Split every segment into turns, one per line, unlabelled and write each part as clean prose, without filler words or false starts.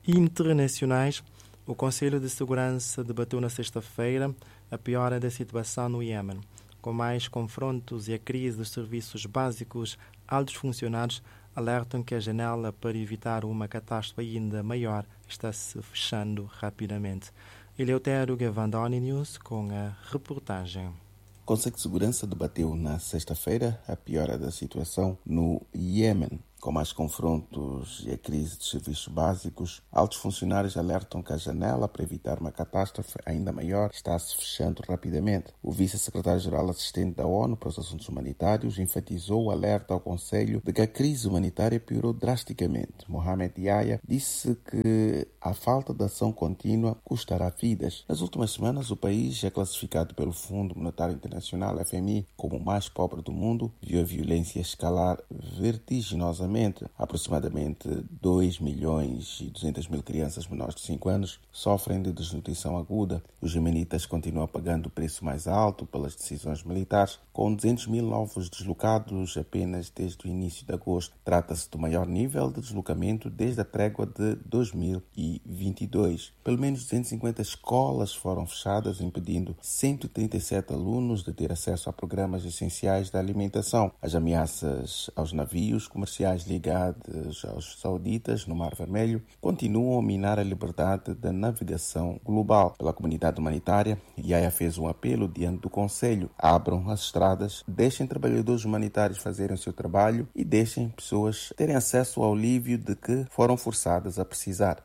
internacionais, o Conselho de Segurança debateu na sexta-feira a piora da situação no Iêmen, com mais confrontos e a crise dos serviços básicos. Altos funcionários alertam que a janela para evitar uma catástrofe ainda maior está se fechando rapidamente. Eleutério Gavandoni News com a reportagem.
O Conselho de Segurança debateu na sexta-feira a piora da situação no Iêmen. Com mais confrontos e a crise dos serviços básicos, altos funcionários alertam que a janela para evitar uma catástrofe ainda maior está se fechando rapidamente. O vice-secretário-geral assistente da ONU para os assuntos humanitários enfatizou o alerta ao Conselho de que a crise humanitária piorou drasticamente. Mohamed Yahya disse que a falta de ação contínua custará vidas. Nas últimas semanas, o país é classificado pelo Fundo Monetário Internacional, FMI, como o mais pobre do mundo, viu a violência escalar vertiginosamente. Aproximadamente 2.200.000 crianças menores de 5 anos sofrem de desnutrição aguda. Os iemenitas continuam pagando o preço mais alto pelas decisões militares, com 200.000 novos deslocados apenas desde o início de agosto. Trata-se do maior nível de deslocamento desde a trégua de 2022. Pelo menos 250 escolas foram fechadas, impedindo 137 alunos de ter acesso a programas essenciais da alimentação. As ameaças aos navios comerciais ligados aos sauditas no Mar Vermelho continuam a minar a liberdade da navegação global. Pela comunidade humanitária, Yahya fez um apelo diante do Conselho: abram as estradas, deixem trabalhadores humanitários fazerem o seu trabalho e deixem pessoas terem acesso ao alívio de que foram forçadas a precisar.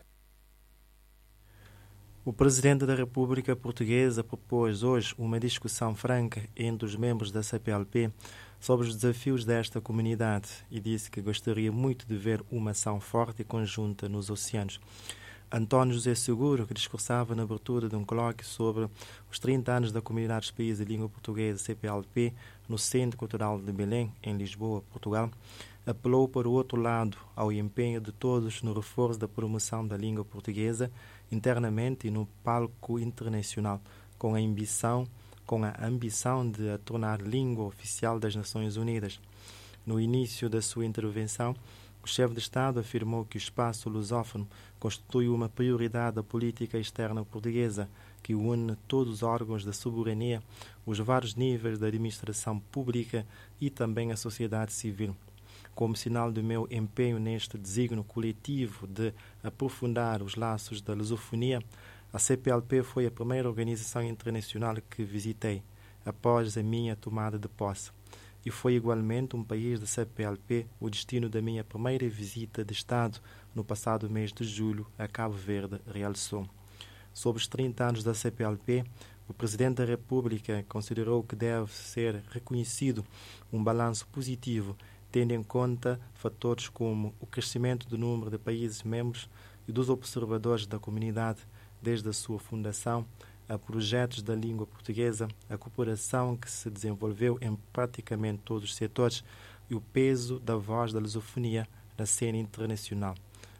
O Presidente da República Portuguesa propôs hoje uma discussão franca entre os membros da CPLP sobre os desafios desta comunidade e disse que gostaria muito de ver uma ação forte e conjunta nos oceanos. António José Seguro, que discursava na abertura de um colóquio sobre os 30 anos da Comunidade dos Países de Língua Portuguesa, CPLP, no Centro Cultural de Belém, em Lisboa, Portugal, apelou para o outro lado ao empenho de todos no reforço da promoção da língua portuguesa internamente e no palco internacional, com a ambição de a tornar língua oficial das Nações Unidas. No início da sua intervenção, o chefe de Estado afirmou que o espaço lusófono constitui uma prioridade da política externa portuguesa, que une todos os órgãos da soberania, os vários níveis da administração pública e também a sociedade civil. Como sinal do meu empenho neste desígnio coletivo de aprofundar os laços da lusofonia, a CPLP foi a primeira organização internacional que visitei após a minha tomada de posse. E foi igualmente um país da CPLP o destino da minha primeira visita de Estado no passado mês de julho a Cabo Verde, realçou. Sobre os 30 anos da CPLP, o Presidente da República considerou que deve ser reconhecido um balanço positivo, tendo em conta fatores como o crescimento do número de países membros e dos observadores da comunidade desde a sua fundação, a projetos da língua portuguesa, a cooperação que se desenvolveu em praticamente todos os setores e o peso da voz da lusofonia na cena internacional.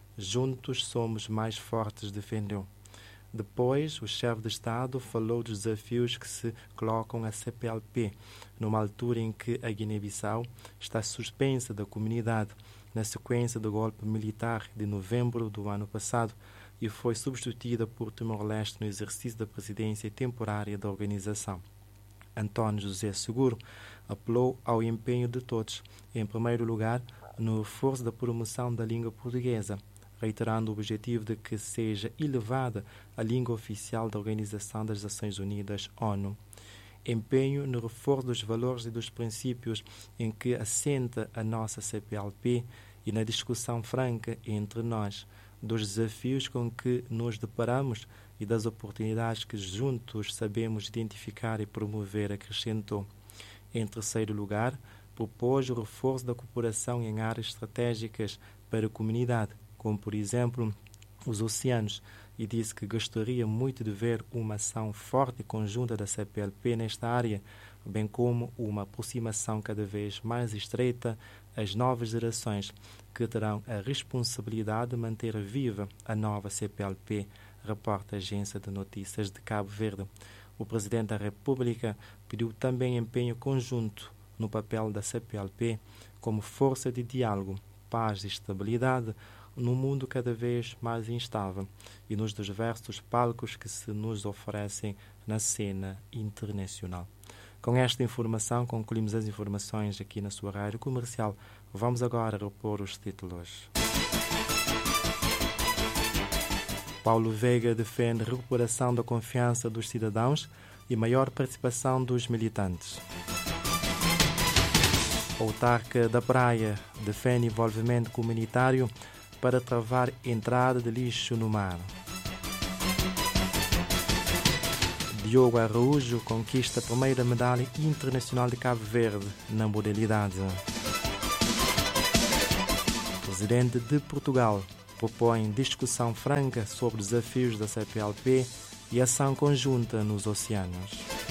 Juntos somos mais fortes, defendeu. Depois, o chefe de Estado falou dos desafios que se colocam à CPLP, numa altura em que a Guiné-Bissau está suspensa da comunidade, na sequência do golpe militar de novembro do ano passado, e foi substituída por Timor-Leste no exercício da presidência temporária da organização. António José Seguro apelou ao empenho de todos, em primeiro lugar, no reforço da promoção da língua portuguesa, reiterando o objetivo de que seja elevada a língua oficial da Organização das Nações Unidas, ONU. Empenho no reforço dos valores e dos princípios em que assenta a nossa CPLP e na discussão franca entre nós, dos desafios com que nos deparamos e das oportunidades que juntos sabemos identificar e promover, acrescentou. Em terceiro lugar, propôs o reforço da cooperação em áreas estratégicas para a comunidade, como, por exemplo, os oceanos, e disse que gostaria muito de ver uma ação forte e conjunta da CPLP nesta área, bem como uma aproximação cada vez mais estreita às novas gerações, que terão a responsabilidade de manter viva a nova CPLP, reporta a Agência de Notícias de Cabo Verde. O Presidente da República pediu também empenho conjunto no papel da CPLP como força de diálogo, paz e estabilidade, num mundo cada vez mais instável e nos diversos palcos que se nos oferecem na cena internacional. Com esta informação, concluímos as informações aqui na sua rádio comercial. Vamos agora repor os títulos. Paulo Veiga defende recuperação da confiança dos cidadãos e maior participação dos militantes. A autarca da Praia defende envolvimento comunitário para travar entrada de lixo no mar. Diogo Araújo conquista a primeira medalha internacional de Cabo Verde na modalidade. O presidente de Portugal propõe discussão franca sobre desafios da CPLP e ação conjunta nos oceanos.